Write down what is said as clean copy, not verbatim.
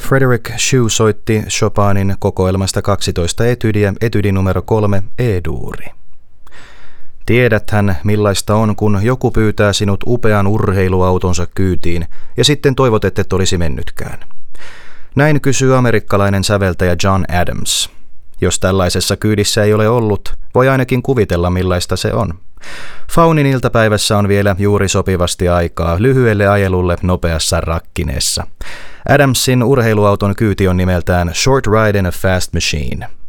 Frederick Shue soitti Chopinin kokoelmasta 12 etydiä, etydi numero 3, E-duuri. Tiedäthän, millaista on, kun joku pyytää sinut upean urheiluautonsa kyytiin ja sitten toivot, et olisi mennytkään. Näin kysyy amerikkalainen säveltäjä John Adams. Jos tällaisessa kyydissä ei ole ollut, voi ainakin kuvitella, millaista se on. Faunin iltapäivässä on vielä juuri sopivasti aikaa lyhyelle ajelulle nopeassa rakkineessa. Adamsin urheiluauton kyyti on nimeltään Short Ride in a Fast Machine.